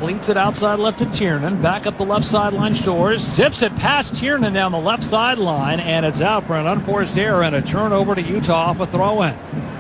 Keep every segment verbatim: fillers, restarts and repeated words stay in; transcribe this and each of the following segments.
Bleeds it outside left to Tiernan. Back up the left sideline. Shores zips it past Tiernan down the left sideline, and it's out for an unforced error and a turnover to Utah off a throw-in.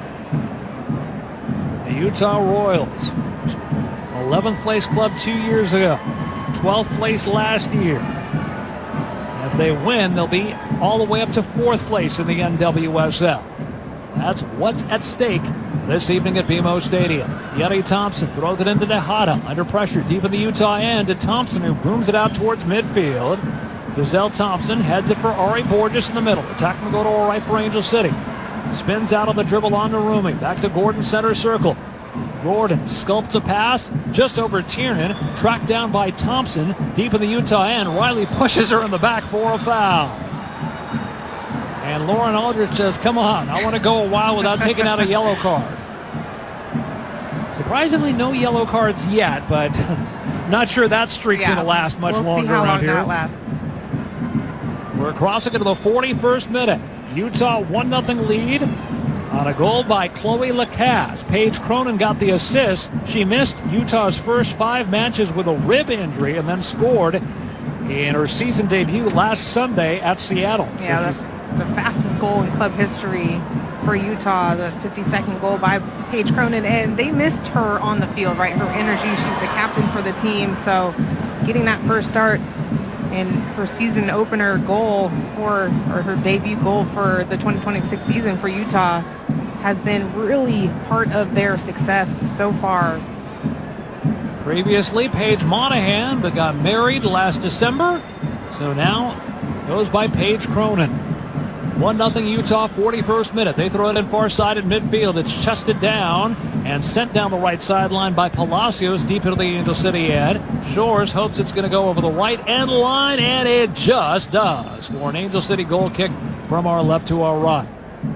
The Utah Royals, eleventh place club two years ago, twelfth place last year. If they win, they'll be all the way up to fourth place in the N W S L. That's what's at stake this evening at B M O Stadium. Yeti Thompson throws it into Tejada. Under pressure deep in the Utah end to Thompson, who booms it out towards midfield. Giselle Thompson heads it for Ari Borges in the middle. Attacking the go to all right for Angel City. Spins out of the dribble on to Rumi. Back to Gordon, center circle. Gordon sculpts a pass just over Tiernan. Tracked down by Thompson deep in the Utah end. Riley pushes her in the back for a foul. And Lauren Aldrich says, come on, I want to go a while without taking out a yellow card. Surprisingly, no yellow cards yet, but not sure that streak's yeah, going to last much we'll longer see how around long here. That lasts. We're crossing into the forty-first minute. Utah one nothing lead on a goal by Chloe Lacasse. Paige Cronin got the assist. She missed Utah's first five matches with a rib injury and then scored in her season debut last Sunday at Seattle. Yeah, So the, the fastest goal in club history for Utah, the fifty-second goal by Paige Cronin, and they missed her on the field, right? Her energy, she's the captain for the team, so getting that first start in her season opener goal for, or her debut goal for the twenty twenty-six season for Utah has been really part of their success so far. Previously, Paige Monahan, but got married last December, so now goes by Paige Cronin. one nothing Utah, forty-first minute. They throw it in far side at midfield. It's chested down and sent down the right sideline by Palacios deep into the Angel City end. Shores hopes it's going to go over the right end line, and it just does for an Angel City goal kick from our left to our right.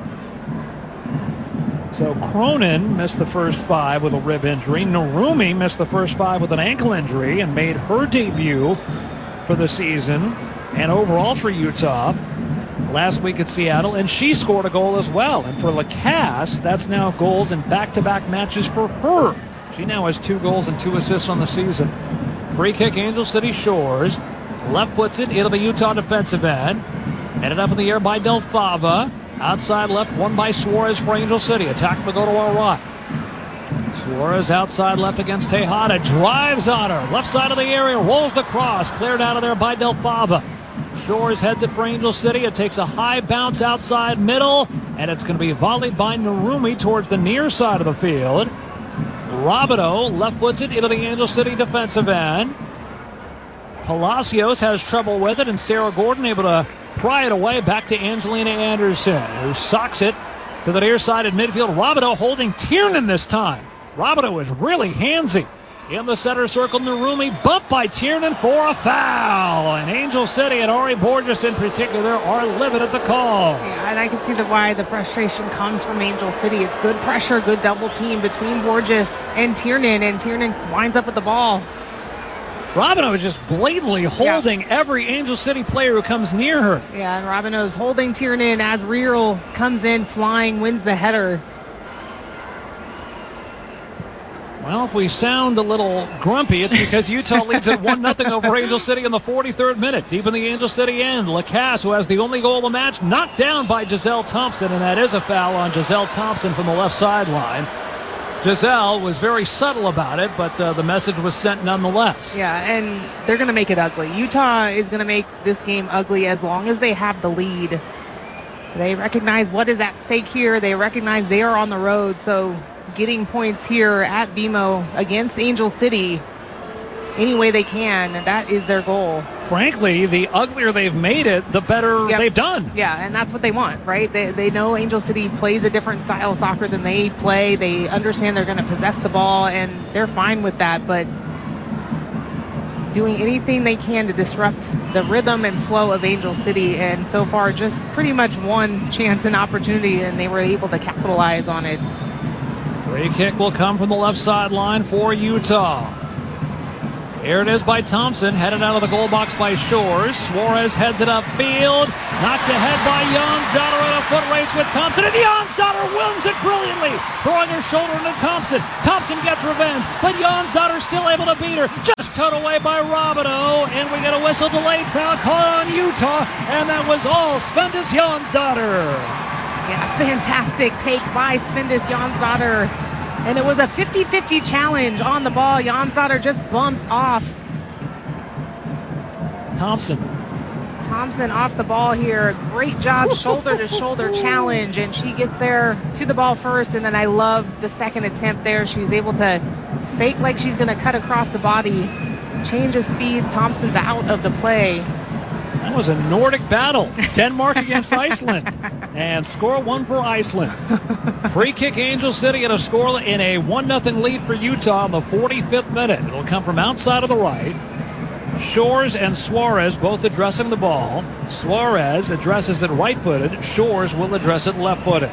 So Cronin missed the first five with a rib injury. Narumi missed the first five with an ankle injury and made her debut for the season and overall for Utah last week at Seattle, and she scored a goal as well. And for Lacasse, that's now goals in back-to-back matches for her. She now has two goals and two assists on the season. Free kick, Angel City Shores. Left puts it into the Utah defensive end. Headed up in the air by Del Fava. Outside left, won by Suarez for Angel City. Attack will go to our right. Suarez outside left against Tejada. Drives on her. Left side of the area. Rolls the cross. Cleared out of there by Del Fava. Shores heads it for Angel City. It takes a high bounce outside middle, and it's going to be volleyed by Narumi towards the near side of the field. Robideau left puts it into the Angel City defensive end. Palacios has trouble with it, and Sarah Gordon able to pry it away back to Angelina Anderson, who socks it to the near side at midfield. Robideau holding Tiernan this time. Robideau is really handsy. In the center circle, Narumi bumped by Tiernan for a foul. And Angel City and Ari Borges in particular are livid at the call. Yeah, and I can see the why the frustration comes from Angel City. It's good pressure, good double team between Borges and Tiernan, and Tiernan winds up with the ball. Robineau is just blatantly holding yeah. every Angel City player who comes near her. Yeah, and Robineau's holding Tiernan as Real comes in flying, wins the header. Well, if we sound a little grumpy, it's because Utah leads at one nothing over Angel City in the forty-third minute. Deep in the Angel City end, Lacasse, who has the only goal of the match, knocked down by Giselle Thompson, and that is a foul on Giselle Thompson from the left sideline. Giselle was very subtle about it, but uh, the message was sent nonetheless. Yeah, and they're going to make it ugly. Utah is going to make this game ugly as long as they have the lead. They recognize what is at stake here. They recognize they are on the road, so getting points here at B M O against Angel City any way they can, that is their goal. Frankly, the uglier they've made it, the better yep. they've done. Yeah, and that's what they want, right? They, they know Angel City plays a different style of soccer than they play. They understand they're going to possess the ball, and they're fine with that, but doing anything they can to disrupt the rhythm and flow of Angel City, and so far just pretty much one chance and opportunity, and they were able to capitalize on it. Free kick will come from the left sideline for Utah. There it is by Thompson, headed out of the goal box by Shores. Suarez heads it upfield, knocked ahead by Jonsdottir in a foot race with Thompson, and Jonsdottir wins it brilliantly, throwing her shoulder into Thompson. Thompson gets revenge, but Jonsdottir still able to beat her, just towed away by Robideau, and we get a whistle delayed foul call on Utah, and that was all Svendis Jonsdottir. Yeah, fantastic take by Svendis Jonsdottir. And it was a fifty-fifty challenge on the ball. Jonsdottir just bumps off. Thompson. Thompson off the ball here. Great job, shoulder-to-shoulder challenge. And she gets there to the ball first. And then I love the second attempt there. She's able to fake like she's going to cut across the body. Change of speed. Thompson's out of the play. That was a Nordic battle. Denmark against Iceland. And score one for Iceland. Free kick Angel City at a score in a one nothing lead for Utah in the forty-fifth minute. It'll come from outside of the right. Shores and Suarez both addressing the ball. Suarez addresses it right-footed. Shores will address it left-footed.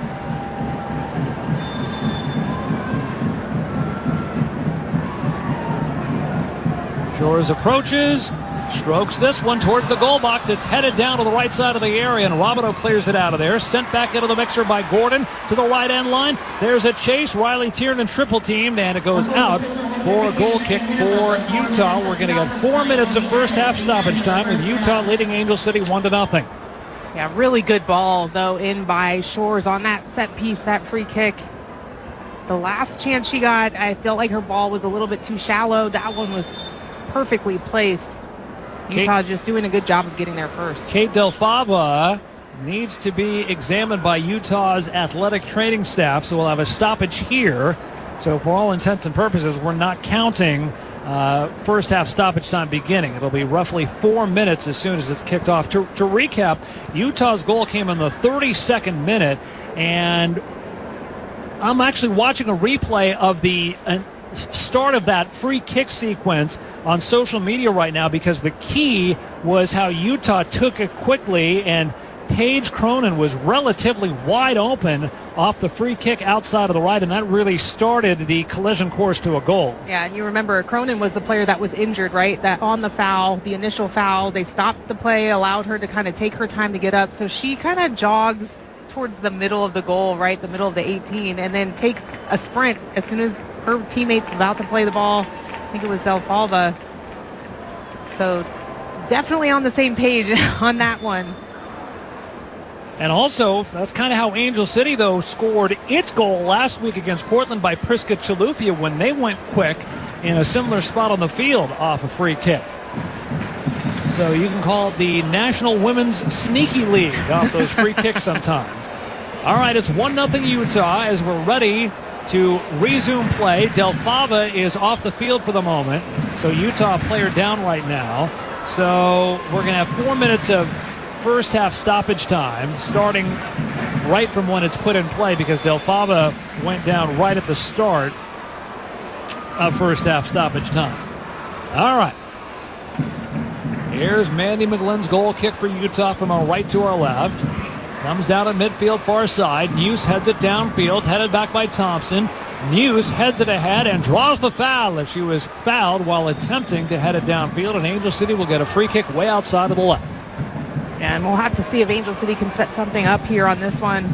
Shores approaches. Strokes this one towards the goal box. It's headed down to the right side of the area, and Robideau clears it out of there. Sent back into the mixer by Gordon to the right end line. There's a chase. Riley Tiernan triple teamed, and it goes out for a goal kick for Utah. We're going to get four minutes of first half stoppage time with Utah leading Angel City one to nothing. Yeah, really good ball, though, in by Shores on that set piece, that free kick. The last chance she got, I felt like her ball was a little bit too shallow. That one was perfectly placed. Utah Kate, just doing a good job of getting there first. Kate Del Fava needs to be examined by Utah's athletic training staff, so we'll have a stoppage here. So for all intents and purposes, we're not counting uh, first half stoppage time beginning. It'll be roughly four minutes as soon as it's kicked off. To, to recap, Utah's goal came in the thirty-second minute, and I'm actually watching a replay of the uh, start of that free kick sequence on social media right now, because the key was how Utah took it quickly, and Paige Cronin was relatively wide open off the free kick outside of the right, and that really started the collision course to a goal. Yeah, and you remember Cronin was the player that was injured, right? That on the foul, the initial foul, they stopped the play, allowed her to kind of take her time to get up. So she kind of jogs towards the middle of the goal, right, the middle of the eighteen, and then takes a sprint as soon as her teammate's about to play the ball. I think it was Del Fava. So definitely on the same page on that one. And also, that's kind of how Angel City, though, scored its goal last week against Portland by Priska Chilufya when they went quick in a similar spot on the field off a free kick. So you can call it the National Women's Sneaky League off those free kicks sometimes. All right, it's one nothing Utah as we're ready to resume play. Del Fava is off the field for the moment, so Utah player down right now. So we're going to have four minutes of first half stoppage time, starting right from when it's put in play, because Del Fava went down right at the start of first half stoppage time. All right. Here's Mandy McGlynn's goal kick for Utah from our right to our left. Comes down at midfield far side. Neuse heads it downfield, headed back by Thompson. Neuse heads it ahead and draws the foul as she was fouled while attempting to head it downfield, and Angel City will get a free kick way outside of the left. And we'll have to see if Angel City can set something up here on this one.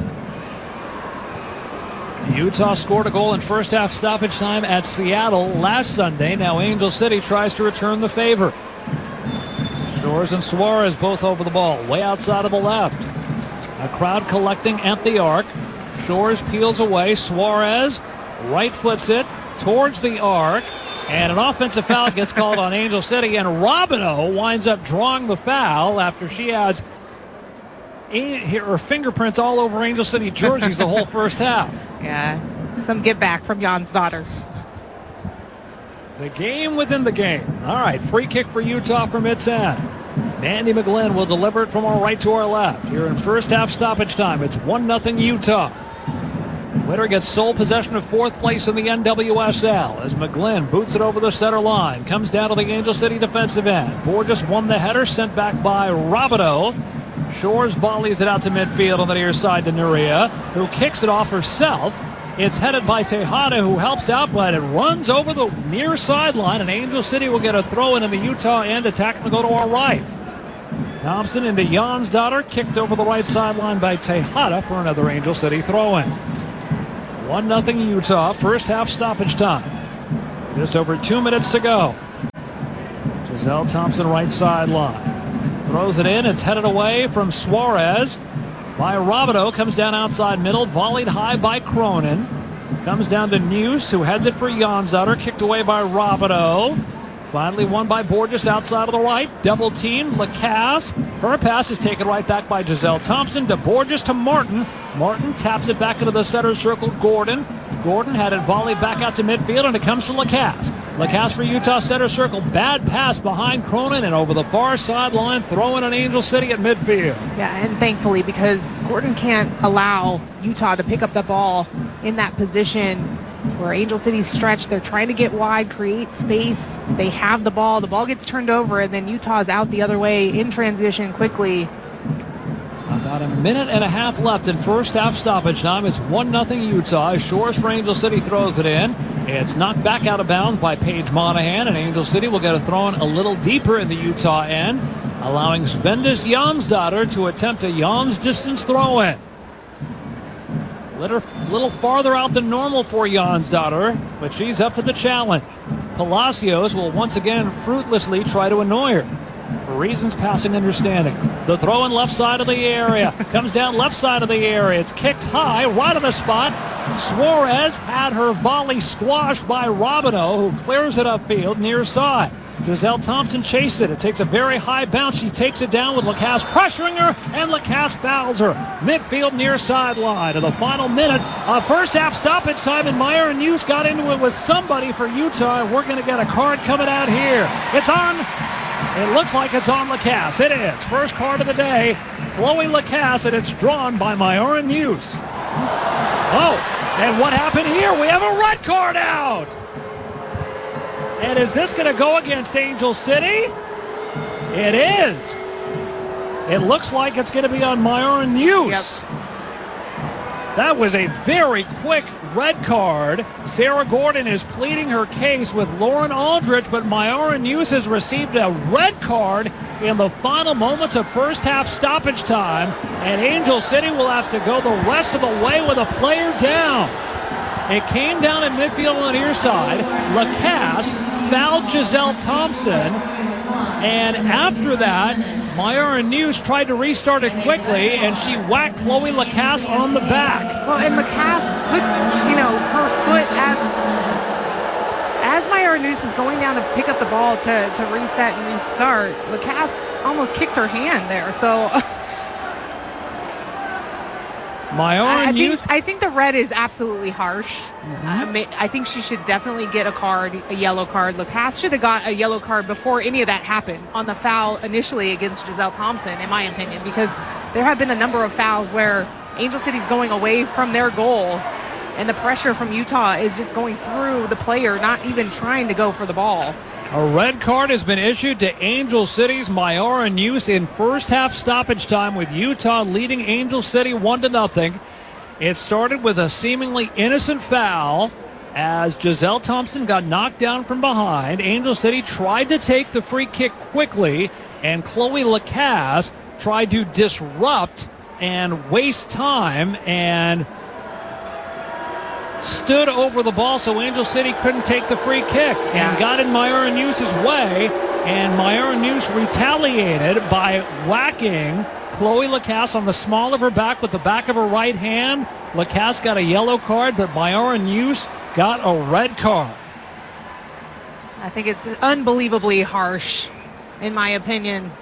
Utah scored a goal in first half stoppage time at Seattle last Sunday. Now Angel City tries to return the favor. Shores and Suarez both over the ball, way outside of the left. A crowd collecting at the arc. Shores peels away. Suarez right foots it towards the arc. And an offensive foul gets called on Angel City. And Robideau winds up drawing the foul after she has her fingerprints all over Angel City jerseys the whole first half. Yeah, some get back from Jonsdottir. The game within the game. All right, free kick for Utah from its end. Mandy McGlynn will deliver it from our right to our left. Here in first half stoppage time, it's one nothing Utah. Winner gets sole possession of fourth place in the N W S L as McGlynn boots it over the center line. Comes down to the Angel City defensive end. Borges won the header, sent back by Robideau. Shores volleys it out to midfield on the near side to Nuria, who kicks it off herself. It's headed by Tejada, who helps out, but it runs over the near sideline, and Angel City will get a throw in in the Utah end. Attack will go to our right. Thompson into Jonsdottir, kicked over the right sideline by Tejada for another Angel City throw-in. one nothing Utah, first half stoppage time. Just over two minutes to go. Giselle Thompson, right sideline. Throws it in, it's headed away from Suarez. By Robideau, comes down outside middle, volleyed high by Cronin. Comes down to Neuse, who heads it for Jonsdottir, kicked away by Robideau. Finally won by Borges outside of the right. Double team, Lacasse. Her pass is taken right back by Giselle Thompson to Borges to Martin. Martin taps it back into the center circle. Gordon. Gordon had it volleyed back out to midfield, and it comes to Lacasse. Lacasse for Utah center circle. Bad pass behind Cronin and over the far sideline, throwing an Angel City at midfield. Yeah, and thankfully, because Gordon can't allow Utah to pick up the ball in that position where Angel City's stretched. They're trying to get wide, create space. They have the ball. The ball gets turned over, and then Utah's out the other way in transition quickly. About a minute and a half left in first half stoppage time. It's one nothing Utah. Shores for Angel City throws it in. It's knocked back out of bounds by Paige Monahan, and Angel City will get a throw in a little deeper in the Utah end, allowing Svendis Jonsdottir to attempt a Jans distance throw-in. Little, little farther out than normal for Jonsdottir, but she's up to the challenge. Palacios will once again fruitlessly try to annoy her. For reasons passing understanding. The throw in left side of the area. Comes down left side of the area. It's kicked high, right on the spot. Suarez had her volley squashed by Robideau, who clears it upfield near side. Giselle Thompson chases it. It takes a very high bounce. She takes it down with Lacasse pressuring her, and Lacasse fouls her. Midfield near sideline. In the final minute of first half stoppage time, and Meyer and Neuse got into it with somebody for Utah, and we're going to get a card coming out here. It's on. It looks like it's on Lacasse. It is. First card of the day, Chloe Lacasse, and it's drawn by Myara Neuse. Oh, and what happened here? We have a red card out. And is this going to go against Angel City? It is. It looks like it's going to be on Myara Neuse. Yep. That was a very quick red card. Sarah Gordon is pleading her case with Lauren Aldrich, but Myara Neuse has received a red card in the final moments of first half stoppage time, and Angel City will have to go the rest of the way with a player down. It came down in midfield on the near side. Lacasse fouled Giselle Thompson, and after that, Myara Neuse tried to restart it quickly, and she whacked Chloe Lacasse on the back. Well, and Lacasse puts, you know, her foot as as Myara Neuse is going down to pick up the ball to, to reset and restart. Lacasse almost kicks her hand there, so Myara I, Neuse. think, I think the red is absolutely harsh. Mm-hmm. I, mean, I think she should definitely get a card, a yellow card. Lacasse should have got a yellow card before any of that happened on the foul initially against Giselle Thompson, in my opinion, because there have been a number of fouls where Angel City's going away from their goal, and the pressure from Utah is just going through the player, not even trying to go for the ball. A red card has been issued to Angel City's Myara Neuse in first half stoppage time, with Utah leading Angel City one to nothing. It started with a seemingly innocent foul as Giselle Thompson got knocked down from behind. Angel City tried to take the free kick quickly, and Chloe Lacasse tried to disrupt and waste time and stood over the ball so Angel City couldn't take the free kick, Yeah. and got in Myara Neuse's way, and Myara Neuse retaliated by whacking Chloe Lacasse on the small of her back with the back of her right hand. Lacasse got a yellow card, but Myara Neuse got a red card. I think it's unbelievably harsh, in my opinion.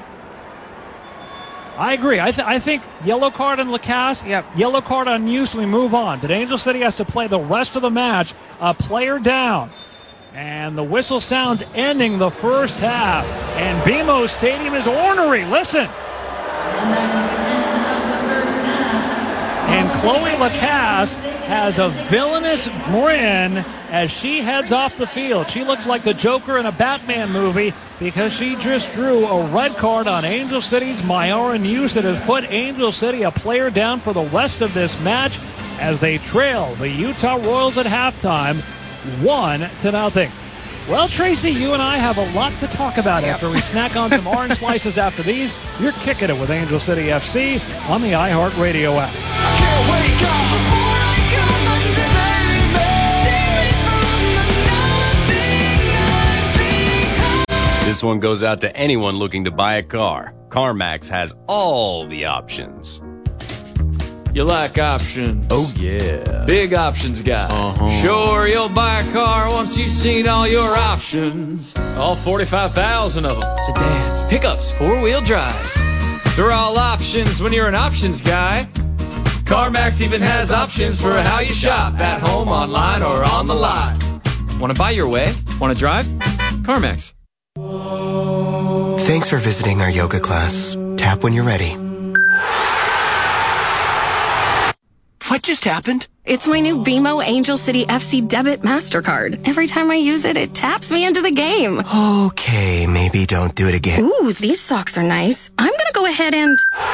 I agree. I, th- I think yellow card on Lacasse, Yep. yellow card on Neuse, we move on. But Angel City has to play the rest of the match, a player down. And the whistle sounds ending the first half. And B M O Stadium is ornery. Listen. And that is the end of the first half. And Chloe Lacasse has a villainous grin as she heads off the field. She looks like the Joker in a Batman movie because she just drew a red card on Angel City's Myara Neuse that has put Angel City a player down for the rest of this match. as they trail the Utah Royals at halftime, one to nothing. Well, Tracy, you and I have a lot to talk about yep. after we snack on some orange slices after these. You're kicking it with Angel City F C on the iHeartRadio app. I can't wake up before I come and save me. Save me from the nothing I've become. This one goes out to anyone looking to buy a car. CarMax has all the options. You like options? Oh, yeah. Big options guy. Uh-huh. Sure, you'll buy a car once you've seen all your options. All forty-five thousand of them. Sedans, pickups, four-wheel drives. They're all options when you're an options guy. CarMax even has options for how you shop, at home, online, or on the lot. Want to buy your way? Want to drive? CarMax. Thanks for visiting our yoga class. Tap when you're ready. What just happened? It's my new B M O Angel City F C debit MasterCard. Every time I use it, it taps me into the game. Okay, maybe don't do it again. Ooh, these socks are nice. I'm gonna go ahead and...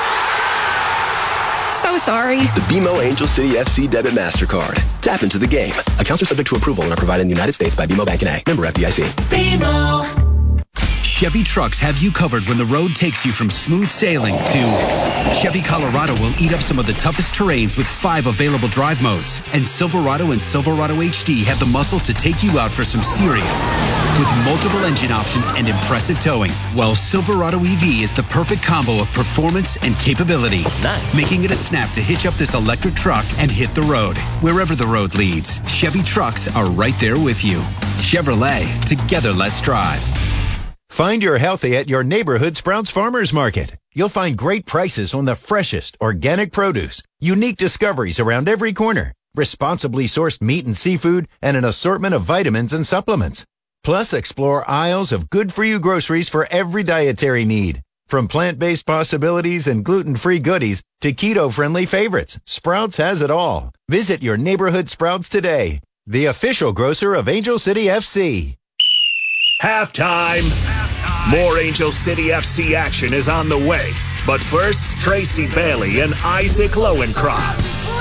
So sorry. The B M O Angel City F C debit MasterCard. Tap into the game. Accounts are subject to approval and are provided in the United States by B M O Bank N A. Member F D I C. B M O. Chevy trucks have you covered when the road takes you from smooth sailing to Chevy Colorado will eat up some of the toughest terrains with five available drive modes. And Silverado and Silverado H D have the muscle to take you out for some serious with multiple engine options and impressive towing. Well, Silverado E V is the perfect combo of performance and capability. Nice. Making it a snap to hitch up this electric truck and hit the road. Wherever the road leads, Chevy trucks are right there with you. Chevrolet, together let's drive. Find your healthy at your neighborhood Sprouts Farmers Market. You'll find great prices on the freshest organic produce, unique discoveries around every corner, responsibly sourced meat and seafood, and an assortment of vitamins and supplements. Plus, explore aisles of good-for-you groceries for every dietary need. From plant-based possibilities and gluten-free goodies to keto-friendly favorites, Sprouts has it all. Visit your neighborhood Sprouts today, the official grocer of Angel City F C. Halftime. More Angel City F C action is on the way. But first, Tracy Bailey and Isaac Lowenkron.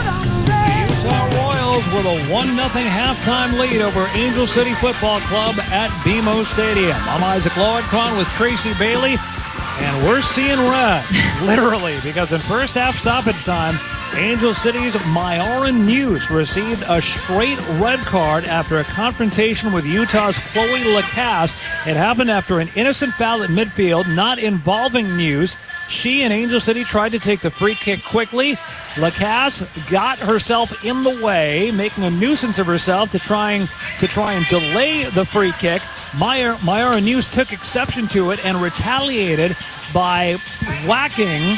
The Utah Royals with a one nothing halftime lead over Angel City Football Club at B M O Stadium. I'm Isaac Lowenkron with Tracy Bailey, and we're seeing red, literally, because in first half stoppage time, Angel City's Myron News received a straight red card after a confrontation with Utah's Chloe Lacasse. It happened after an innocent foul at midfield, not involving News. She and Angel City tried to take the free kick quickly. Lacasse got herself in the way, making a nuisance of herself to trying to try and delay the free kick. Meyer, Myra News took exception to it and retaliated by whacking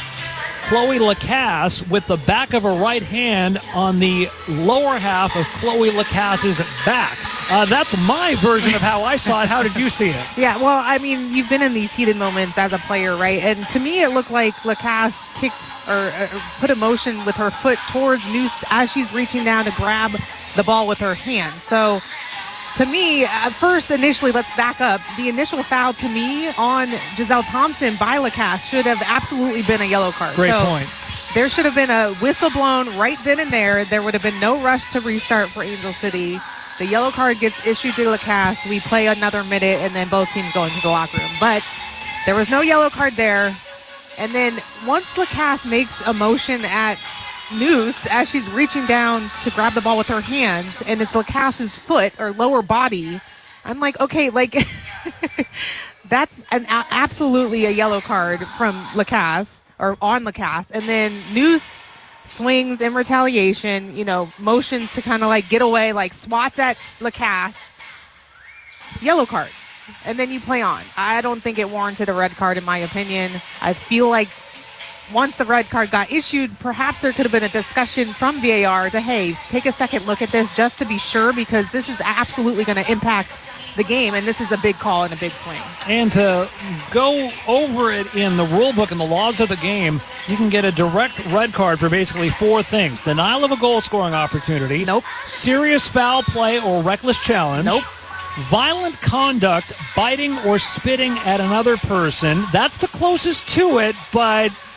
Chloe Lacasse with the back of her right hand on the lower half of Chloe Lacasse's back. Uh, that's my version of how I saw it. How did you see it? Yeah, well, I mean, you've been in these heated moments as a player, right? And to me, it looked like Lacasse kicked or uh, put a motion with her foot towards Noose as she's reaching down to grab the ball with her hand. So to me, at first, initially, let's back up. The initial foul to me on Giselle Thompson by Lacasse should have absolutely been a yellow card. Great so point. There should have been a whistle blown right then and there. There would have been no rush to restart for Angel City. The yellow card gets issued to Lacasse. We play another minute, and then both teams go into the locker room. But there was no yellow card there. And then once Lacasse makes a motion at Noose as she's reaching down to grab the ball with her hands, and it's Lacasse's foot or lower body, I'm like, okay, like that's an a- absolutely a yellow card from Lacasse or on Lacasse. And then Noose swings in retaliation, you know, motions to kind of like get away, like swats at Lacasse, yellow card. And then you play on. I don't think it warranted a red card in my opinion. I feel like once the red card got issued, perhaps there could have been a discussion from V A R to, hey, take a second look at this just to be sure, because this is absolutely going to impact the game, and this is a big call and a big swing. And to go over it in the rule book and the laws of the game, you can get a direct red card for basically four things. Denial of a goal-scoring opportunity. Nope. Serious foul play or reckless challenge. Nope. Violent conduct, biting or spitting at another person. That's the closest to it, but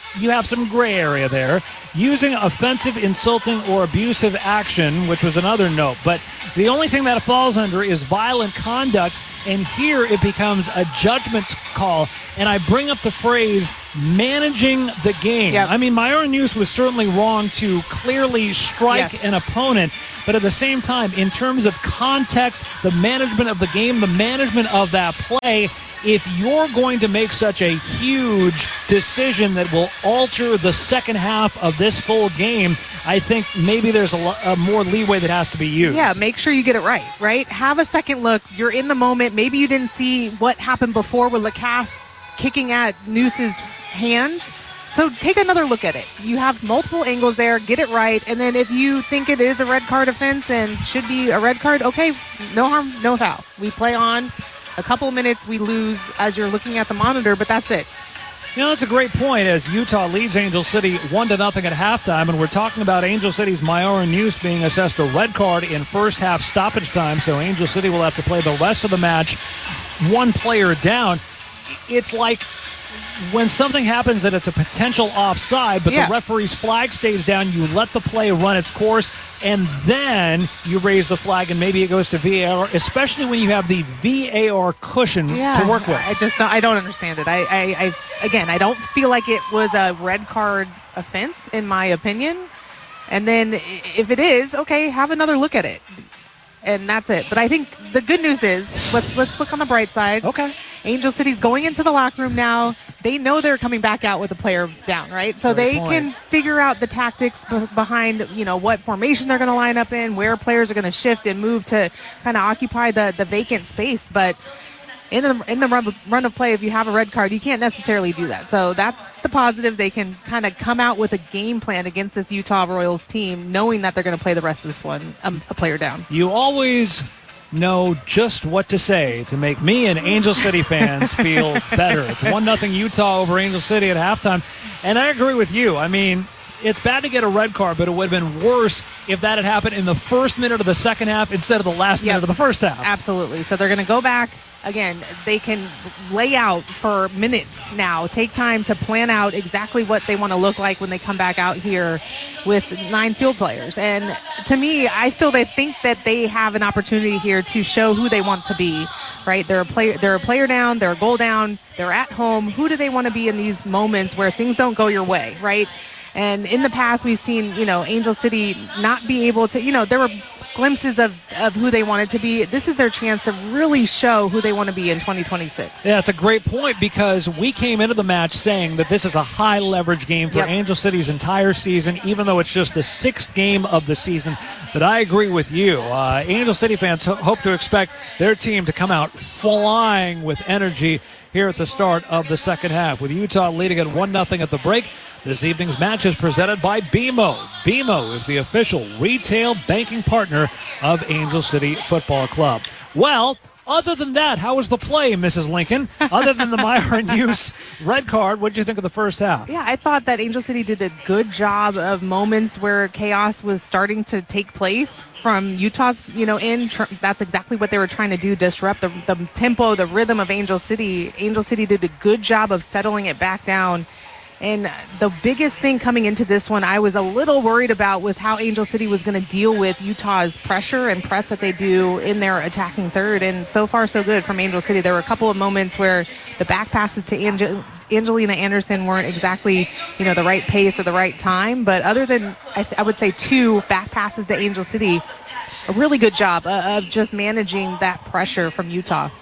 you have some gray area there. Using offensive, insulting, or abusive action, which was another note. But the only thing that it falls under is violent conduct, and here it becomes a judgment call. And I bring up the phrase managing the game. Yep. I mean, Myron News was certainly wrong to clearly strike Yes. an opponent, but at the same time, in terms of context, the management of the game, the management of that play, if you're going to make such a huge decision that will alter the second half of this full game, I think maybe there's a, lo- a more leeway that has to be used. Yeah, make sure you get it right, right? Have a second look. You're in the moment. Maybe you didn't see what happened before with Lacasse kicking at Noose's hands. So take another look at it. You have multiple angles there. Get it right. And then if you think it is a red card offense and should be a red card, okay, no harm, no foul. We play on. A couple of minutes we lose as you're looking at the monitor, but that's it. You know, that's a great point as Utah leads Angel City one to nothing at halftime, and we're talking about Angel City's Myron News being assessed a red card in first half stoppage time, so Angel City will have to play the rest of the match one player down. It's like when something happens that it's a potential offside, but Yeah. the referee's flag stays down, you let the play run its course, and then you raise the flag, and maybe it goes to V A R, especially when you have the V A R cushion Yeah, to work with. I just don't, I don't understand it. I, I, I, again, I don't feel like it was a red card offense, in my opinion. And then i- if it is, okay, have another look at it. And that's it. But I think the good news is, let's let's look on the bright side. Okay. Angel City's going into the locker room now. They know they're coming back out with a player down, right? So Great they point. can figure out the tactics b- behind, you know, what formation they're going to line up in, where players are going to shift and move to kind of occupy the, the vacant space. But in the, in the run, run of play, if you have a red card, you can't necessarily do that. So that's the positive. They can kind of come out with a game plan against this Utah Royals team, knowing that they're going to play the rest of this one um, a player down. You always know just what to say to make me and Angel City fans feel better. It's one nothing Utah over Angel City at halftime. And I agree with you. I mean, it's bad to get a red card, but it would have been worse if that had happened in the first minute of the second half instead of the last Yep. minute of the first half. Absolutely. So they're going to go back. Again, they can lay out for minutes now, take time to plan out exactly what they want to look like when they come back out here with nine field players. And to me, I still they think that they have an opportunity here to show who they want to be, right? They're a player, they're a player down, they're a goal down, they're at home. Who do they want to be in these moments where things don't go your way, right? And in the past, we've seen, you know, Angel City not be able to, you know, there were glimpses of, of who they wanted to be. This is their chance to really show who they want to be in twenty twenty-six. Yeah, it's a great point because we came into the match saying that this is a high leverage game for Yep. Angel City's entire season, even though it's just the sixth game of the season. But I agree with you. Uh, Angel City fans ho- hope to expect their team to come out flying with energy here at the start of the second half. With Utah leading at one nothing at the break, this evening's match is presented by B M O. B M O is the official retail banking partner of Angel City Football Club. Well, other than that, how was the play, Missus Lincoln? Other than the Myron Hughes red card, what did you think of the first half? Yeah, I thought that Angel City did a good job of moments where chaos was starting to take place from Utah's, you know, in. Tr- that's exactly what they were trying to do, disrupt the, the tempo, the rhythm of Angel City. Angel City did a good job of settling it back down. And the biggest thing coming into this one I was a little worried about was how Angel City was going to deal with Utah's pressure and press that they do in their attacking third. And so far, so good from Angel City. There were a couple of moments where the back passes to Ange- Angelina Anderson weren't exactly, you know, the right pace or the right time. But other than, I, th- I would say, two back passes to Angel City, a really good job uh, of just managing that pressure from Utah.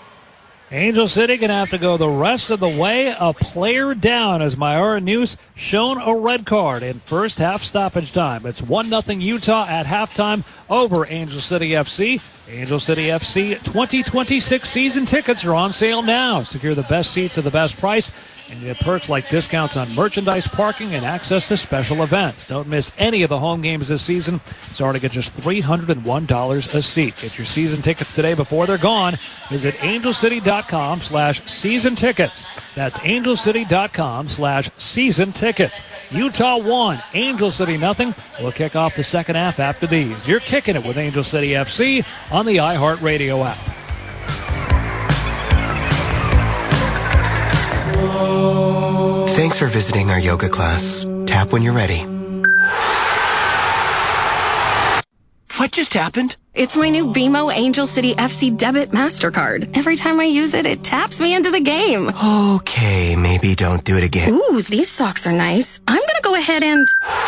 Angel City going to have to go the rest of the way, a player down as Myra News shown a red card in first half stoppage time. It's one nothing Utah at halftime over Angel City F C. Angel City F C twenty twenty-six season tickets are on sale now. Secure the best seats at the best price and get perks like discounts on merchandise, parking, and access to special events. Don't miss any of the home games this season. Starting at just three hundred one dollars a seat. Get your season tickets today before they're gone. Visit angelcity.com slash season tickets. That's angelcity.com slash season tickets. Utah one, Angel City nothing. We'll kick off the second half after these. You're kicking it with Angel City F C on the iHeartRadio app. Thanks Thanks for visiting our yoga class. Tap when you're ready. What just happened? It's my new B M O Angel City F C Debit MasterCard. Every time I use it, it taps me into the game. Okay, maybe don't do it again. Ooh, these socks are nice. I'm gonna go ahead and...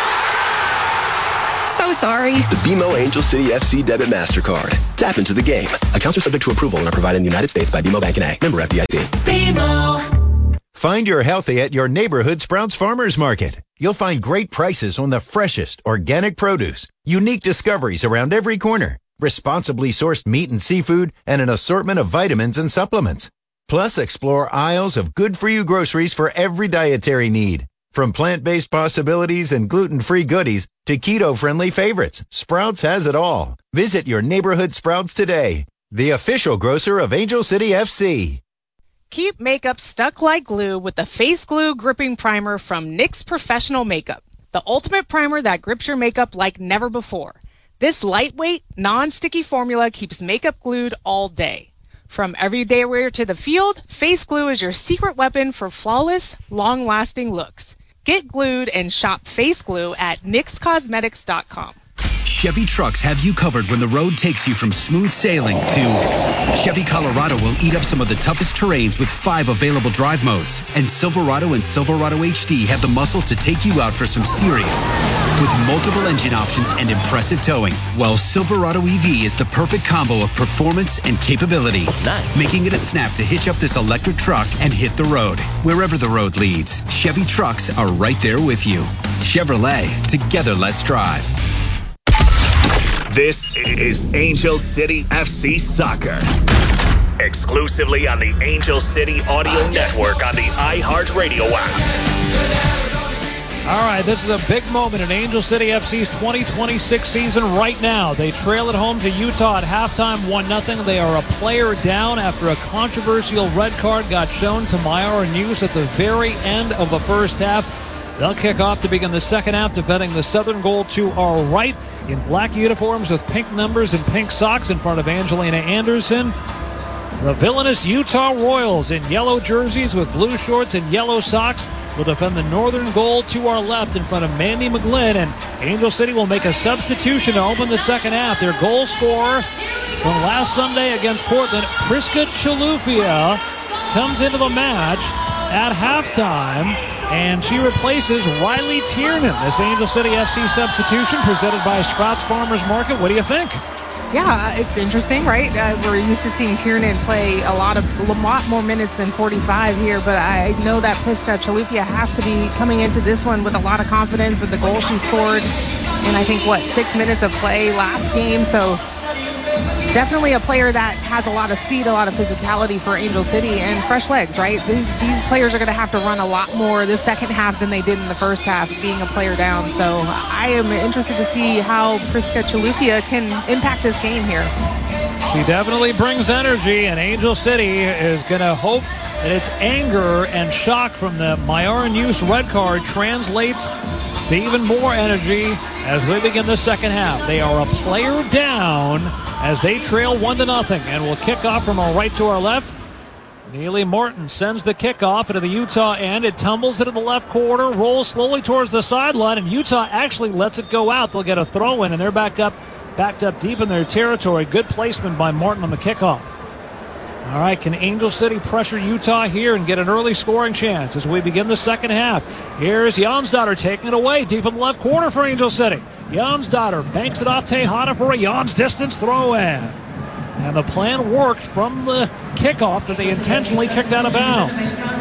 So sorry. The B M O Angel City F C Debit MasterCard. Tap into the game. Accounts are subject to approval and are provided in the United States by B M O Bank N A. Member F D I C. B M O. Find your healthy at your neighborhood Sprouts Farmers Market. You'll find great prices on the freshest organic produce, unique discoveries around every corner, responsibly sourced meat and seafood, and an assortment of vitamins and supplements. Plus, explore aisles of good-for-you groceries for every dietary need. From plant-based possibilities and gluten-free goodies to keto-friendly favorites, Sprouts has it all. Visit your neighborhood Sprouts today, the official grocer of Angel City F C. Keep makeup stuck like glue with the Face Glue Gripping Primer from N Y X Professional Makeup, the ultimate primer that grips your makeup like never before. This lightweight, non-sticky formula keeps makeup glued all day. From everyday wear to the field, Face Glue is your secret weapon for flawless, long-lasting looks. Get glued and shop Face Glue at nix cosmetics dot com. Chevy Trucks have you covered when the road takes you from smooth sailing to Chevy Colorado will eat up some of the toughest terrains with five available drive modes. And Silverado and Silverado H D have the muscle to take you out for some serious with multiple engine options and impressive towing. While Silverado E V is the perfect combo of performance and capability. Nice. Making it a snap to hitch up this electric truck and hit the road. Wherever the road leads, Chevy Trucks are right there with you. Chevrolet, together let's drive. This is Angel City F C Soccer. Exclusively on the Angel City Audio Network on the iHeartRadio app. All right, this is a big moment in Angel City F C's twenty twenty-six season right now. They trail at home to Utah at halftime, one nothing. They are a player down after a controversial red card got shown to Mayara News at the very end of the first half. They'll kick off to begin the second half, defending the southern goal to our right in black uniforms with pink numbers and pink socks in front of Angelina Anderson. The villainous Utah Royals in yellow jerseys with blue shorts and yellow socks will defend the northern goal to our left in front of Mandy McGlynn, and Angel City will make a substitution to open the second half. Their goal scorer from last Sunday against Portland, Priska Chalufia, comes into the match at halftime, and she replaces Riley Tiernan. This Angel City F C substitution presented by Sprouts Farmers Market. What do you think? Yeah, it's interesting, right? Uh, we're used to seeing Tiernan play a lot of a lot more minutes than forty-five here, but I know that Priska Chalufia has to be coming into this one with a lot of confidence with the goal she scored in, I think, what, six minutes of play last game. So definitely a player that has a lot of speed, a lot of physicality for Angel City, and fresh legs, right? These, these players are going to have to run a lot more this second half than they did in the first half, being a player down. So I am interested to see how Priska Chalufia can impact this game here. She definitely brings energy, and Angel City is going to hope that its anger and shock from the Mayara News red card translates to even more energy as we begin the second half. They are a player down as they trail one to nothing, and will kick off from our right to our left. Neely Martin sends the kickoff into the Utah end. It tumbles into the left corner, rolls slowly towards the sideline, and Utah actually lets it go out. They'll get a throw in, and they're back up, backed up deep in their territory. Good placement by Martin on the kickoff. All right, can Angel City pressure Utah here and get an early scoring chance as we begin the second half? Here's Jonsdottir taking it away deep in the left corner for Angel City. Jonsdottir banks it off Tejada for a Jans distance throw in. And the plan worked from the kickoff that they intentionally kicked out of bounds.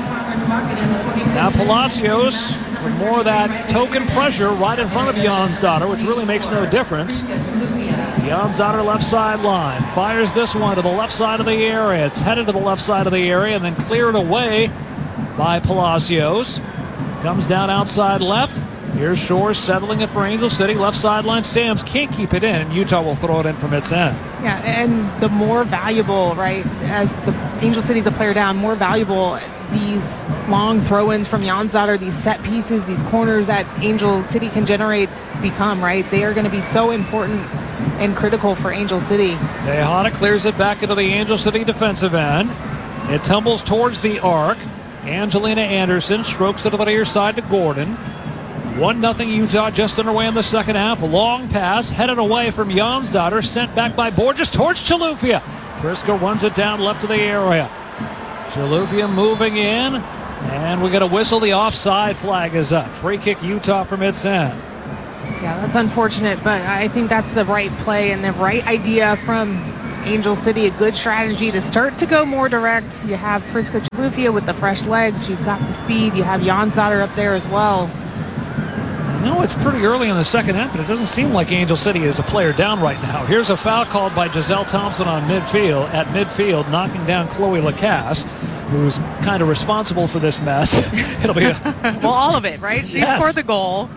Now Palacios with more of that token pressure right in front of Jonsdottir, which really makes no difference. Jonsdottir left sideline, fires this one to the left side of the area. It's headed to the left side of the area and then cleared away by Palacios. Comes down outside left. Here's Shore settling it for Angel City. Left sideline, Sams can't keep it in. Utah will throw it in from its end. Yeah, and the more valuable, right, as the Angel City's a player down, more valuable these long throw-ins from Jonsdottir, these set pieces, these corners that Angel City can generate become, right? They are going to be so important and critical for Angel City. Tejada clears it back into the Angel City defensive end. It tumbles towards the arc. Angelina Anderson strokes it to the near side to Gordon. one nothing Utah just underway in the second half. A long pass headed away from Jonsdottir, sent back by Borges towards Chilufya. Priska runs it down left of the area. Chilufya moving in, and we got a whistle. The offside flag is up. Free kick Utah from its end. Yeah, that's unfortunate, but I think that's the right play and the right idea from Angel City. A good strategy to start to go more direct. You have Priska Chilufya with the fresh legs. She's got the speed. You have Jonsdottir up there as well. No, it's pretty early in the second half, but it doesn't seem like Angel City is a player down right now. Here's a foul called by Giselle Thompson on midfield, at midfield, knocking down Chloe Lacasse, who's kind of responsible for this mess. It'll be a... well, all of it, right? She Yes. scored the goal.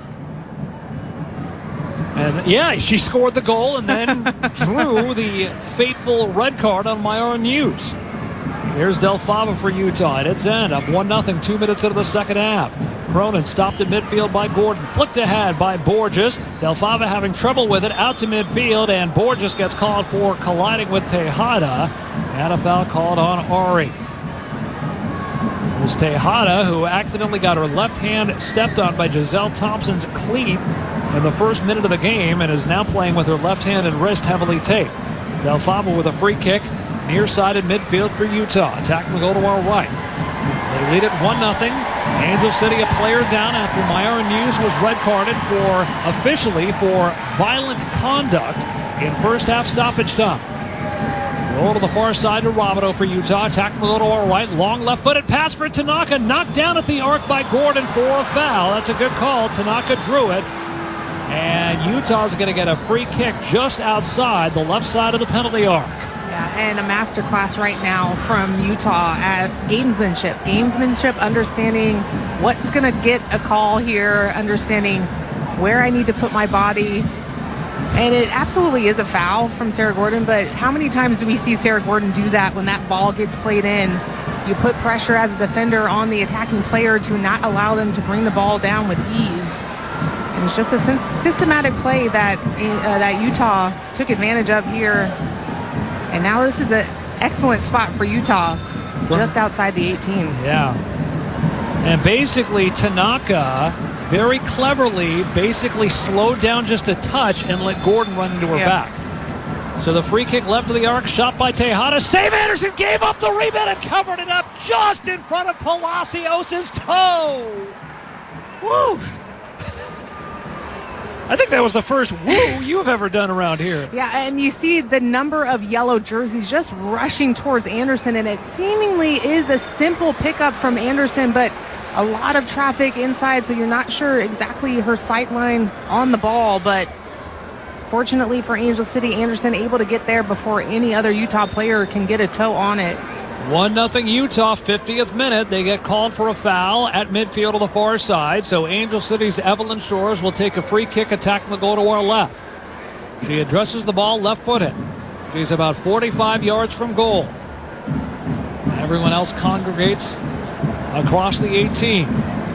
And yeah, she scored the goal and then drew the fateful red card on Myara News. Here's Del Fava for Utah at its end, up one nothing, two minutes into the second half. Cronin stopped at midfield by Gordon, flicked ahead by Borges. Del Fava having trouble with it, out to midfield, and Borges gets called for colliding with Tejada, and a foul called on Ari. It was Tejada who accidentally got her left hand stepped on by Giselle Thompson's cleat in the first minute of the game, and is now playing with her left hand and wrist heavily taped. Del Fava with a free kick, near side in midfield for Utah, attacking the goal to our right. They lead it one nothing. Angel City a player down after Myara News was red carded for, officially, for violent conduct in first half stoppage time. Roll to the far side to Robideau for Utah, attacking the goal to our right. Long left-footed pass for Tanaka, knocked down at the arc by Gordon for a foul. That's a good call. Tanaka drew it. And Utah's going to get a free kick just outside the left side of the penalty arc. Yeah, and a masterclass right now from Utah at gamesmanship. Gamesmanship, understanding what's going to get a call here, understanding where I need to put my body. And it absolutely is a foul from Sarah Gordon, but how many times do we see Sarah Gordon do that when that ball gets played in? You put pressure as a defender on the attacking player to not allow them to bring the ball down with ease. And it's just a systematic play that uh, that Utah took advantage of here. And now this is an excellent spot for Utah, just outside the eighteen. Yeah. And basically, Tanaka very cleverly basically slowed down just a touch and let Gordon run into her Yeah. back. So the free kick left of the arc, shot by Tejada. Save Anderson, gave up the rebound and covered it up just in front of Palacios' toe. Woo! I think that was the first woo you've ever done around here. Yeah, and you see the number of yellow jerseys just rushing towards Anderson, and it seemingly is a simple pickup from Anderson, but a lot of traffic inside, so you're not sure exactly her sight line on the ball, but fortunately for Angel City, Anderson able to get there before any other Utah player can get a toe on it. one nothing Utah, fiftieth minute. They get called for a foul at midfield on the far side. So Angel City's Evelyn Shores will take a free kick, attacking the goal to our left. She addresses the ball left-footed. She's about forty-five yards from goal. Everyone else congregates across the eighteen.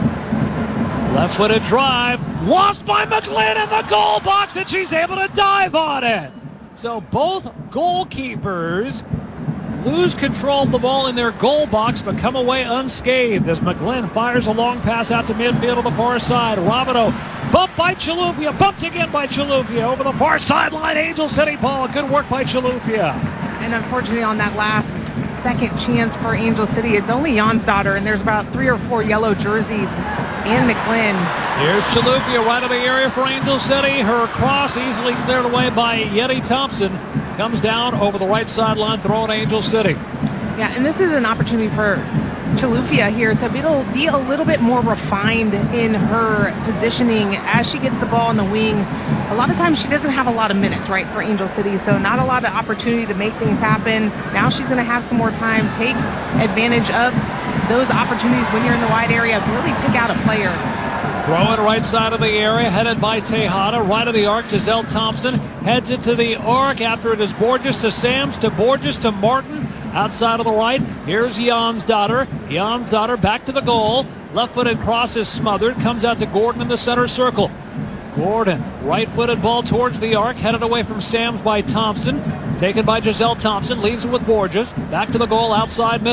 Left-footed drive. Lost by McGlynn in the goal box, and she's able to dive on it. So both goalkeepers lose control of the ball in their goal box, but come away unscathed as McGlynn fires a long pass out to midfield on the far side. Robideau bumped by Chilufya, bumped again by Chilufya over the far sideline. Angel City ball. Good work by Chilufya. And unfortunately on that last second chance for Angel City, it's only Jonsdottir, and there's about three or four yellow jerseys and McGlynn. Here's Chilufya right of the area for Angel City. Her cross easily cleared away by Yeti Thompson. Comes down over the right sideline, throwing Angel City. Yeah, and this is an opportunity for Chilufya here to be, be a little bit more refined in her positioning as she gets the ball in the wing. A lot of times she doesn't have a lot of minutes, right, for Angel City, so not a lot of opportunity to make things happen. Now she's going to have some more time, take advantage of those opportunities when you're in the wide area, really pick out a player. Throw it right side of the area, headed by Tejada, right of the arc. Giselle Thompson heads it to the arc after it is Borges to Sams, to Borges to Martin, outside of the right. Here's Jonsdottir. Jonsdottir back to the goal. Left-footed cross is smothered, comes out to Gordon in the center circle. Gordon, right-footed ball towards the arc, headed away from Sams by Thompson. Taken by Giselle Thompson, leaves it with Borges. Back to the goal, outside middle.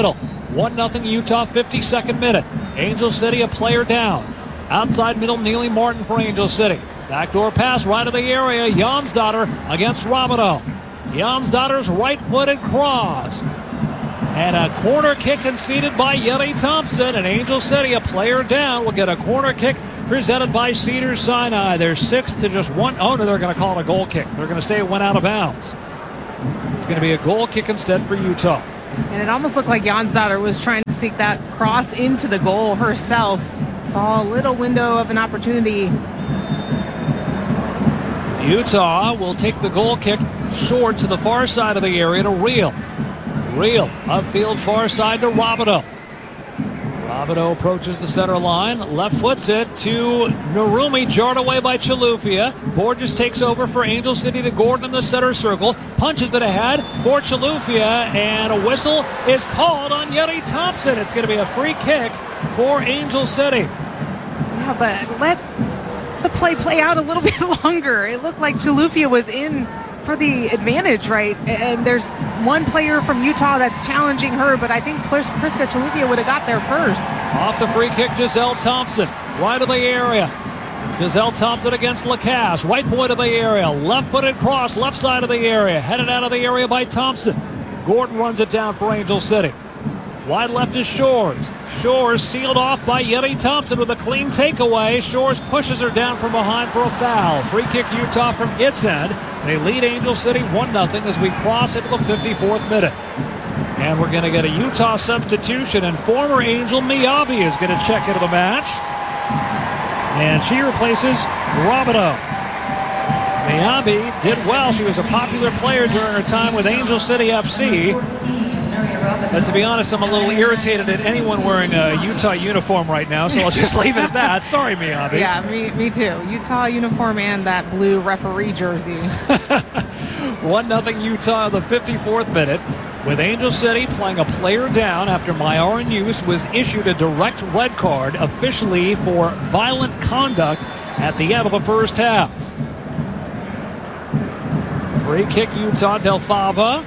one nothing Utah, fifty-second minute. Angel City a player down. Outside middle, Neely Martin for Angel City. Backdoor pass right of the area. Jonsdottir against Robideau. Jonsdottir's right-footed cross. And a corner kick conceded by Yeti Thompson. And Angel City, a player down, will get a corner kick presented by Cedars-Sinai. They're six to just one. Oh, no, they're going to call it a goal kick. They're going to say it went out of bounds. It's going to be a goal kick instead for Utah. And it almost looked like Jonsdottir was trying to seek that cross into the goal herself. Saw a little window of an opportunity. Utah will take the goal kick short to the far side of the area to Reel. Reel upfield far side to Robideau. Robideau approaches the center line, left foots it to Narumi, jarred away by Chalufia. Borges takes over for Angel City to Gordon in the center circle, punches it ahead for Chalufia, and a whistle is called on Yeti Thompson. It's going to be a free kick for Angel City. Yeah, but let the play play out a little bit longer. It looked like Chalufia was in for the advantage, right? And there's one player from Utah that's challenging her, but I think Priska Chalufia would have got there first. Off the free kick, Giselle Thompson, right of the area. Giselle Thompson against Lacasse, right point of the area, left-footed cross, left side of the area, headed out of the area by Thompson. Gordon runs it down for Angel City. Wide left is Shores. Shores sealed off by Yeti Thompson with a clean takeaway. Shores pushes her down from behind for a foul. Free kick Utah from its end. They lead Angel City one nothing as we cross into the fifty-fourth minute. And we're going to get a Utah substitution, and former Angel Miyabi is going to check into the match. And she replaces Robideau. Miyabi did well. She was a popular player during her time with Angel City F C. But to be honest, I'm a little irritated at anyone wearing a Utah uniform right now, so I'll just leave it at that. Sorry, Miyabi. Yeah, me, me too. Utah uniform and that blue referee jersey. one nothing Utah in the fifty-fourth minute, with Angel City playing a player down after Myron Hughes was issued a direct red card officially for violent conduct at the end of the first half. Free kick Utah, Del Fava.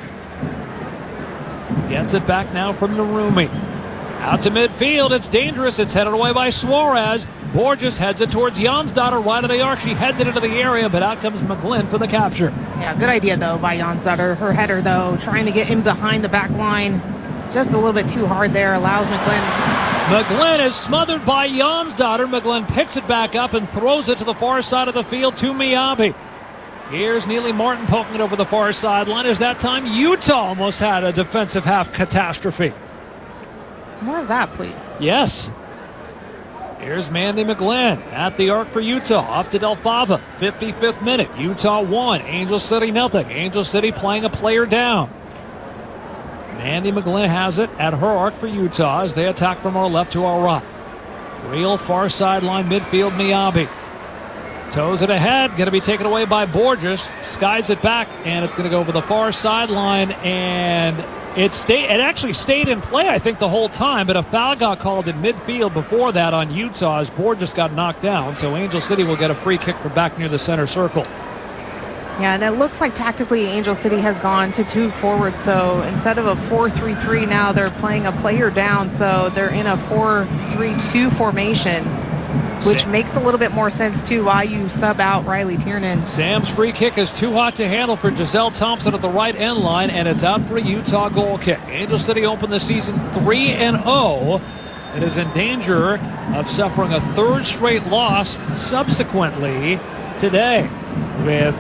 Gets it back now from Narumi. Out to midfield. It's dangerous. It's headed away by Suarez. Borges heads it towards Jonsdottir right of the arc. She heads it into the area, but out comes McGlynn for the capture. Yeah, good idea, though, by Jonsdottir. Her header, though, trying to get in behind the back line. Just a little bit too hard there. Allows McGlynn. McGlynn is smothered by Jonsdottir. McGlynn picks it back up and throws it to the far side of the field to Miyabi. Here's Neely Martin poking it over the far sideline. As that time, Utah almost had a defensive half catastrophe. More of that, please. Yes. Here's Mandy McGlynn at the arc for Utah. Off to Del Fava. fifty-fifth minute. Utah one. Angel City nothing. Angel City playing a player down. Mandy McGlynn has it at her arc for Utah as they attack from our left to our right. Real far sideline midfield Miyabi. Toes it ahead, going to be taken away by Borges. Skies it back, and it's going to go over the far sideline, and it stayed. It actually stayed in play, I think, the whole time, but a foul got called in midfield before that on Utah as Borges got knocked down. So Angel City will get a free kick from back near the center circle. Yeah, and it looks like tactically Angel City has gone to two forward. So instead of a four three three now, they're playing a player down. So they're in a four three two formation, which makes a little bit more sense, too, why you sub out Riley Tiernan. Sam's free kick is too hot to handle for Giselle Thompson at the right end line, and it's out for a Utah goal kick. Angel City opened the season three and oh. It is in danger of suffering a third straight loss subsequently today, with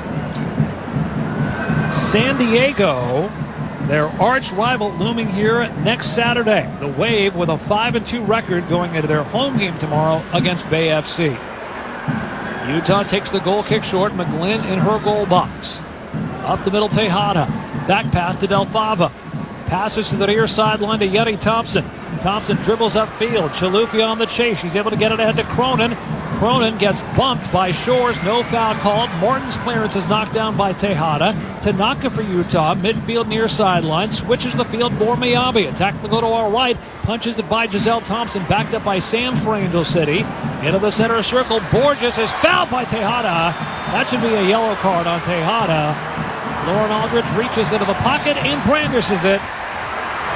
San Diego, their arch rival, looming here next Saturday. The Wave with a five and two record going into their home game tomorrow against Bay F C. Utah takes the goal kick short. McGlynn in her goal box. Up the middle, Tejada. Back pass to Del Fava. Passes to the near sideline to Yeti Thompson. Thompson dribbles upfield. Chalufia on the chase. She's able to get it ahead to Cronin. Cronin gets bumped by Shores. No foul called. Martin's clearance is knocked down by Tejada. Tanaka for Utah. Midfield near sideline. Switches the field for Miyabi. Attack to go to our right. Punches it by Giselle Thompson. Backed up by Sams for Angel City. Into the center circle. Borges is fouled by Tejada. That should be a yellow card on Tejada. Lauren Aldridge reaches into the pocket and brandishes it.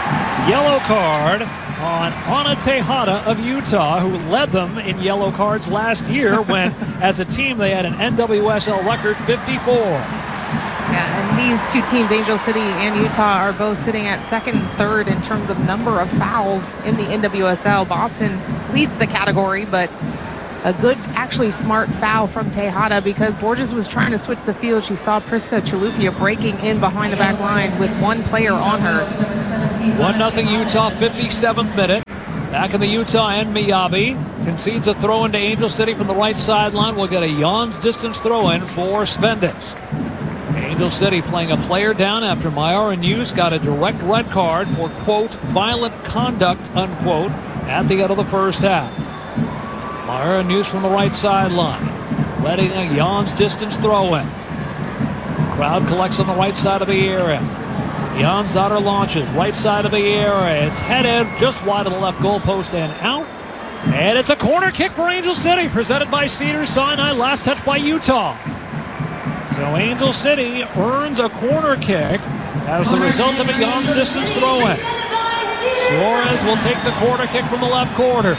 Yellow card on Ana Tejada of Utah, who led them in yellow cards last year when, as a team, they had an N W S L record fifty-four. Yeah, and these two teams, Angel City and Utah, are both sitting at second and third in terms of number of fouls in the N W S L. Boston leads the category, but a good, actually smart foul from Tejada because Borges was trying to switch the field. She saw Priska Chilufya breaking in behind the back line with one player on her. one nothing Utah, fifty-seventh minute. Back in the Utah end, Miyabi concedes a throw into Angel City from the right sideline. We'll get a Jans distance throw in for Svendes. Angel City playing a player down after Myara News got a direct red card for, quote, violent conduct, unquote, at the end of the first half. Myra News from the right sideline, letting a Jans distance throw in. Crowd collects on the right side of the area. Jansdotter launches, right side of the area. It's headed just wide of the left goalpost and out. And it's a corner kick for Angel City, presented by Cedars-Sinai, last touch by Utah. So Angel City earns a corner kick as the result of a Jans distance throw in. Suarez will take the corner kick from the left corner.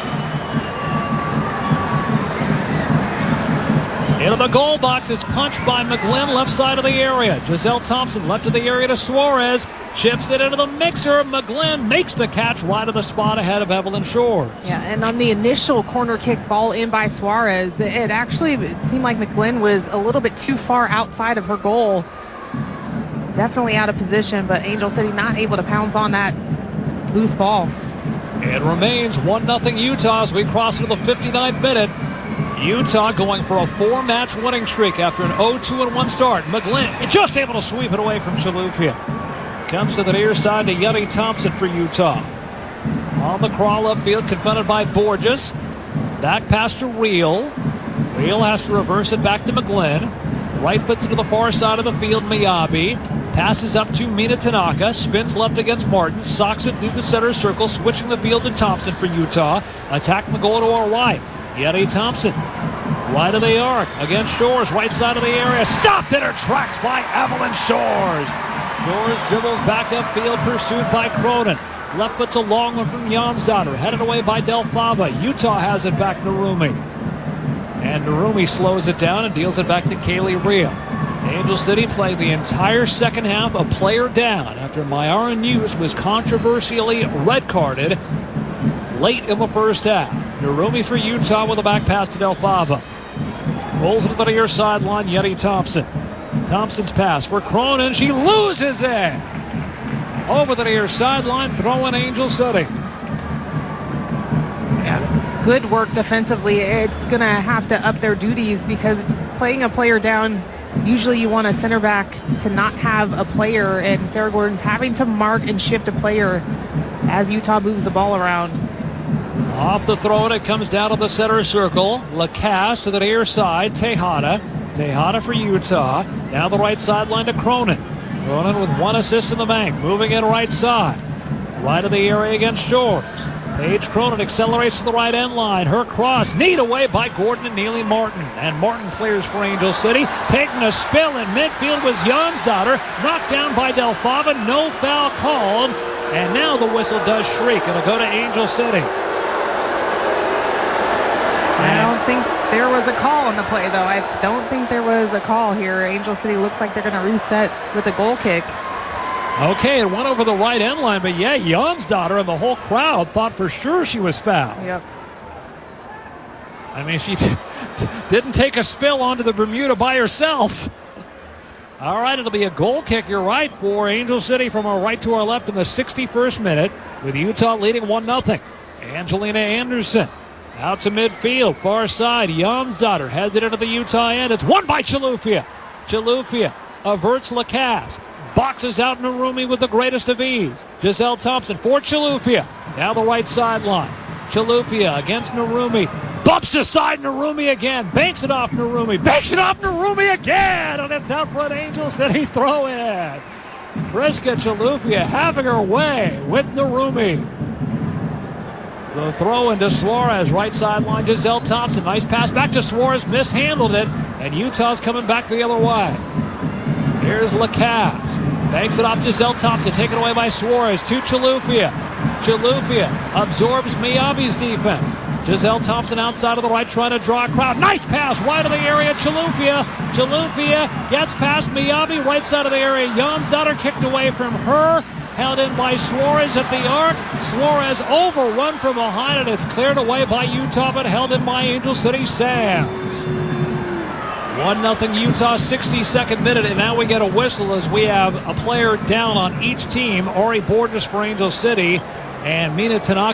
Into the goal box is punched by McGlynn, left side of the area. Giselle Thompson left of the area to Suarez. Chips it into the mixer. McGlynn makes the catch right of the spot ahead of Evelyn Shores. Yeah, and on the initial corner kick ball in by Suarez, it actually it seemed like McGlynn was a little bit too far outside of her goal. Definitely out of position, but Angel City not able to pounce on that loose ball. It remains one nothing Utah as we cross into the fifty-ninth minute. Utah going for a four-match winning streak after an oh two one start. McGlynn just able to sweep it away from Chilufya. Comes to the near side to Yeti Thompson for Utah. On the crawl upfield, confronted by Borges. Back pass to Reel. Reel has to reverse it back to McGlynn. Right puts it to the far side of the field, Miyabi. Passes up to Mina Tanaka. Spins left against Martin. Socks it through the center circle, switching the field to Thompson for Utah. Attacking the goal to our right. Yeti Thompson, wide of the arc, against Shores, right side of the area, stopped in her tracks by Evelyn Shores. Shores dribbles back upfield, pursued by Cronin. Left foot's a long one from Jansdotter, headed away by Del Fava. Utah has it back to Narumi. And Narumi slows it down and deals it back to Kaylee Rhea. Angel City played the entire second half a player down after Myara News was controversially red carded late in the first half. Narumi for Utah with a back pass to Del Fava. Rolls into the near sideline, Yeti Thompson. Thompson's pass for Cronin. She loses it. Over the near sideline, throwing Angel City. Yeah, good work defensively. It's going to have to up their duties because playing a player down, usually you want a center back to not have a player, and Sarah Gordon's having to mark and shift a player as Utah moves the ball around. Off the throw, and it comes down to the center circle. Lacasse to the near side. Tejada. Tejada for Utah. Down the right sideline to Cronin. Cronin with one assist in the bank. Moving in right side. Right of the area against Shores. Paige Cronin accelerates to the right end line. Her cross. Kneed away by Gordon and Neely Martin. And Martin clears for Angel City. Taking a spill in midfield was Jansdotter. Knocked down by Del Fava. No foul called. And now the whistle does shriek. It'll go to Angel City. I don't think there was a call on the play, though. I don't think there was a call here. Angel City looks like they're going to reset with a goal kick. Okay, it went over the right end line, but yeah, Jansdotter and the whole crowd thought for sure she was fouled. Yep. I mean, she t- t- didn't take a spill onto the Bermuda by herself. All right, it'll be a goal kick, you're right, for Angel City from our right to our left in the sixty-first minute, with Utah leading one nothing. Angelina Anderson. Out to midfield, far side. Jansdotter heads it into the Utah end. It's won by Chilufya. Chilufya averts Lacasse. Boxes out Narumi with the greatest of ease. Giselle Thompson for Chilufya. Down the right sideline. Chilufya against Narumi. Bumps aside Narumi again. Banks it off Narumi. Banks it off Narumi again. And it's out front Angel City throw in. Priska Chilufya having her way with Narumi. The throw into Suarez, right sideline, Giselle Thompson. Nice pass back to Suarez, mishandled it, and Utah's coming back the other way. Here's Lacasse. Banks it off Giselle Thompson, taken away by Suarez to Chilufya. Chilufya absorbs Miyabi's defense. Giselle Thompson outside of the right, trying to draw a crowd. Nice pass, wide of the area. Chilufya. Chilufya gets past Miyabi, right side of the area. Jonsdottir kicked away from her. Held in by Suarez at the arc. Suarez overrun from behind, and it's cleared away by Utah, but held in by Angel City Sands. one nothing Utah, sixty-second minute, and now we get a whistle as we have a player down on each team. Ori Borges for Angel City, and Mina Tanaka